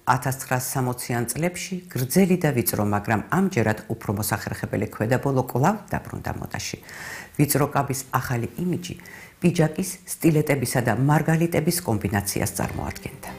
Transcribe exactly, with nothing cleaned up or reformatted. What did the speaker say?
ათას ცხრაასი სამოციან წლებში გრძელი და ვიწრო, მაგრამ ამჯერად უფრო მოსახერხებელი ქვედაბოლო კვლავ დაბრუნდა მოდაში. ვიწრო კაბის ახალი იმიჯი პიჯაკის, სტილეტებისა და მარგალიტების კომბინაციას წარმოადგენდა.